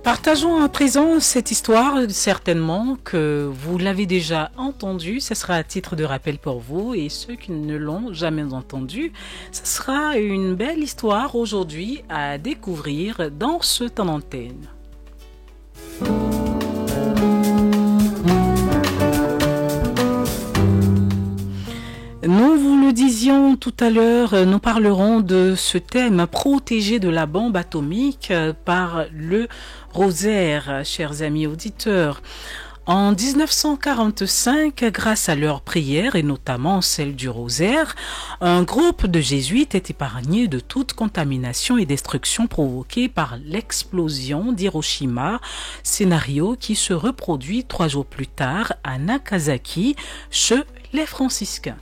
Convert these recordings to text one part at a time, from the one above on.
Partageons à présent cette histoire, certainement que vous l'avez déjà entendue, ce sera à titre de rappel pour vous et ceux qui ne l'ont jamais entendue, ce sera une belle histoire aujourd'hui à découvrir dans ce temps d'antenne. Nous vous le disions tout à l'heure, nous parlerons de ce thème protégé de la bombe atomique par le rosaire, chers amis auditeurs. En 1945, grâce à leurs prières et notamment celle du rosaire, un groupe de jésuites est épargné de toute contamination et destruction provoquée par l'explosion d'Hiroshima, scénario qui se reproduit 3 jours plus tard à Nagasaki chez les franciscains.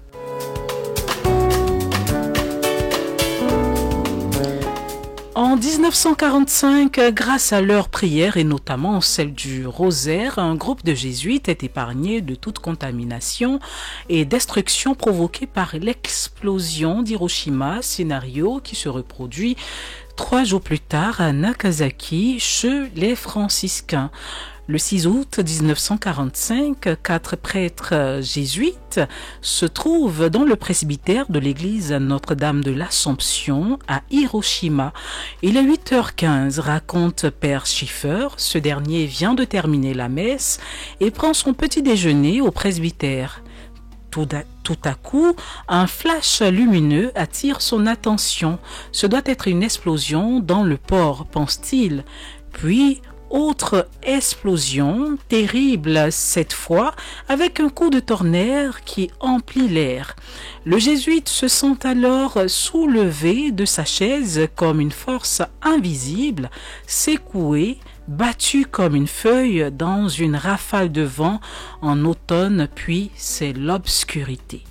En 1945, grâce à leurs prières et notamment celle du rosaire, un groupe de jésuites est épargné de toute contamination et destruction provoquée par l'explosion d'Hiroshima, scénario qui se reproduit 3 jours plus tard à Nagasaki chez les franciscains. Le 6 août 1945, 4 prêtres jésuites se trouvent dans le presbytère de l'église Notre-Dame de l'Assomption à Hiroshima. Il est 8h15, raconte Père Schiffer. Ce dernier vient de terminer la messe et prend son petit déjeuner au presbytère. Tout à coup, un flash lumineux attire son attention. Ce doit être une explosion dans le port, pense-t-il. Puis, autre explosion, terrible cette fois, avec un coup de tonnerre qui emplit l'air. Le jésuite se sent alors soulevé de sa chaise comme une force invisible, secoué, battu comme une feuille dans une rafale de vent en automne, puis c'est l'obscurité.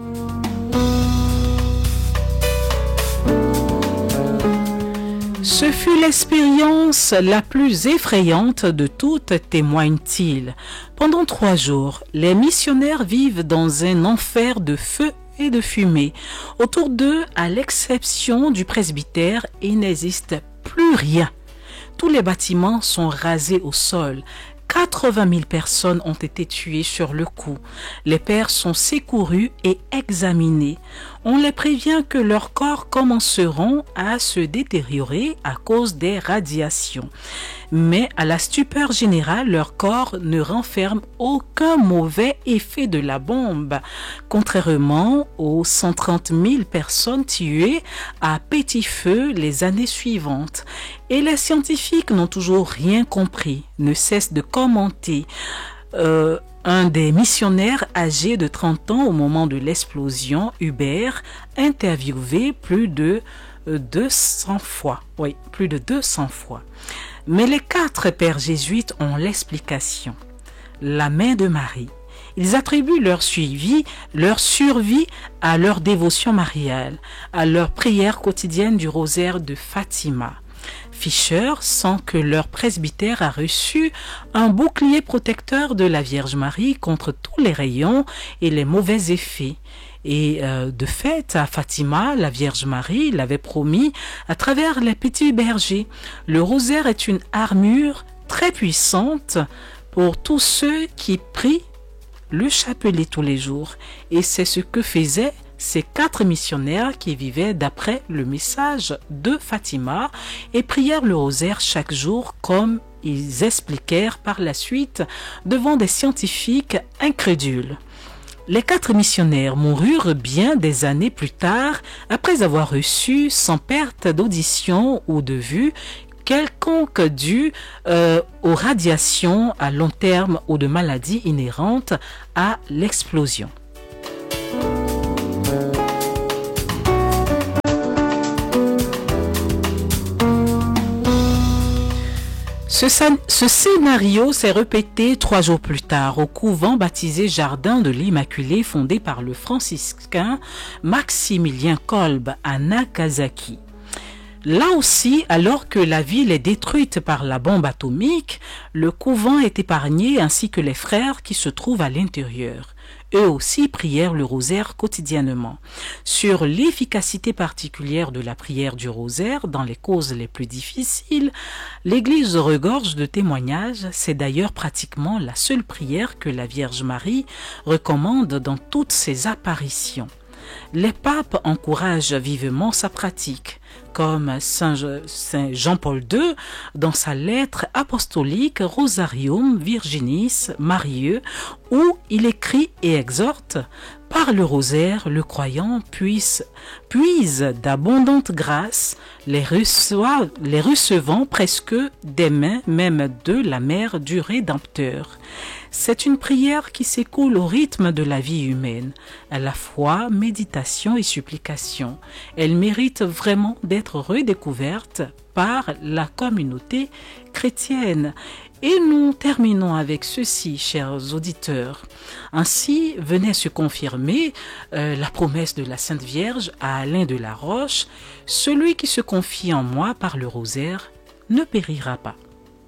Ce fut l'expérience la plus effrayante de toutes, témoigne-t-il. Pendant 3 jours, les missionnaires vivent dans un enfer de feu et de fumée. Autour d'eux, à l'exception du presbytère, il n'existe plus rien. Tous les bâtiments sont rasés au sol. 80 000 personnes ont été tuées sur le coup. Les pères sont secourus et examinés. On les prévient que leurs corps commenceront à se détériorer à cause des radiations. Mais à la stupeur générale, leur corps ne renferme aucun mauvais effet de la bombe, contrairement aux 130 000 personnes tuées à petit feu les années suivantes. Et les scientifiques n'ont toujours rien compris, ne cessent de commenter. Un des missionnaires âgé de 30 ans au moment de l'explosion, Hubert, interviewé plus de 200 fois. Oui, plus de 200 fois. Mais les 4 pères jésuites ont l'explication. La main de Marie. Ils attribuent leur survie à leur dévotion mariale, à leur prière quotidienne du rosaire de Fatima. Fischer sent que leur presbytère a reçu un bouclier protecteur de la Vierge Marie contre tous les rayons et les mauvais effets. Et de fait, à Fatima, la Vierge Marie l'avait promis à travers les petits bergers. Le rosaire est une armure très puissante pour tous ceux qui prient le chapelet tous les jours. Et c'est ce que faisaient ces 4 missionnaires qui vivaient d'après le message de Fatima et prièrent le rosaire chaque jour comme ils expliquèrent par la suite devant des scientifiques incrédules. Les 4 missionnaires moururent bien des années plus tard après avoir reçu sans perte d'audition ou de vue quelconque due aux radiations à long terme ou de maladies inhérentes à l'explosion. Ce scénario s'est répété 3 jours plus tard au couvent baptisé Jardin de l'Immaculée fondé par le franciscain Maximilien Kolbe à Nagasaki. Là aussi, alors que la ville est détruite par la bombe atomique, le couvent est épargné ainsi que les frères qui se trouvent à l'intérieur. eux aussi prièrent le rosaire quotidiennement. Sur l'efficacité particulière de la prière du rosaire dans les causes les plus difficiles, l'Église regorge de témoignages. C'est d'ailleurs pratiquement la seule prière que la Vierge Marie recommande dans toutes ses apparitions. Les papes encouragent vivement sa pratique, comme Saint Jean-Paul II dans sa lettre apostolique Rosarium Virginis Mariae, où il écrit et exhorte: par le rosaire, le croyant puise d'abondantes grâces, les recevant presque des mains même de la mère du Rédempteur. C'est une prière qui s'écoule au rythme de la vie humaine, à la fois méditation et supplication. Elle mérite vraiment d'être redécouverte par la communauté chrétienne. Et nous terminons avec ceci, chers auditeurs. Ainsi venait se confirmer la promesse de la Sainte Vierge à Alain de la Roche: celui qui se confie en moi par le rosaire ne périra pas.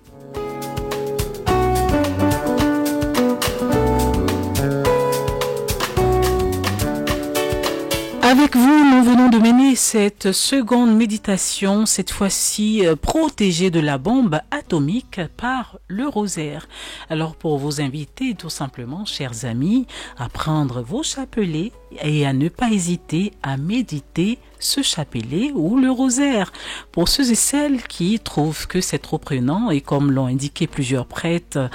Avec vous, nous venons de mener cette seconde méditation, cette fois-ci protégée de la bombe atomique par le rosaire. Alors pour vous inviter tout simplement, chers amis, à prendre vos chapelets et à ne pas hésiter à méditer ce chapelet ou le rosaire. Pour ceux et celles qui trouvent que c'est trop prenant, et comme l'ont indiqué plusieurs prêtres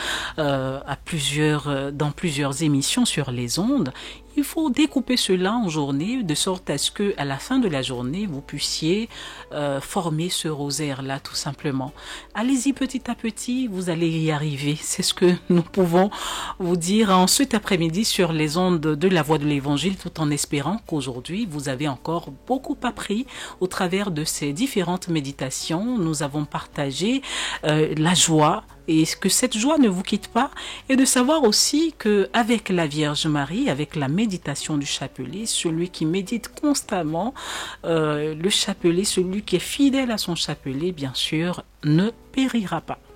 dans plusieurs émissions sur les ondes, il faut découper cela en journée de sorte à ce que à la fin de la journée vous puissiez former ce rosaire-là tout simplement. Allez-y petit à petit, vous allez y arriver. C'est ce que nous pouvons vous dire en cet après-midi sur les ondes de la Voix de l'Évangile, tout en espérant qu'aujourd'hui vous avez encore beaucoup appris au travers de ces différentes méditations. Nous avons partagé la joie, et que cette joie ne vous quitte pas, et de savoir aussi que avec la Vierge Marie, avec la méditation du chapelet, celui qui médite constamment le chapelet, celui qui est fidèle à son chapelet, bien sûr, ne périra pas.